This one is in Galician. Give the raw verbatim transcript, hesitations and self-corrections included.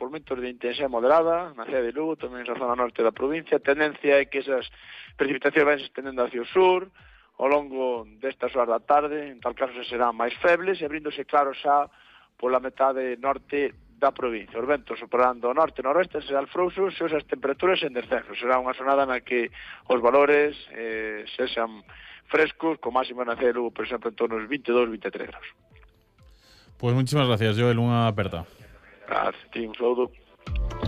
por momentos de intensidade moderada, na cidade de Lugo, tamén na zona norte da provincia. A tendencia é que esas precipitacións van se estendendo hacia o sur, ao longo destas horas da tarde, en tal caso se serán máis febles, e abríndose claro xa pola metade norte da provincia. Os ventos soprarán do norte e noroeste, serán frouxos, e as temperaturas en descenso. Será unha xornada na que os valores eh, sexan frescos, con máxima na cidade de Lugo, por exemplo, en torno aos veintidós, veintitrés graus. Pues muchísimas gracias, Joel, unha aperta. Gracias, un saúdo.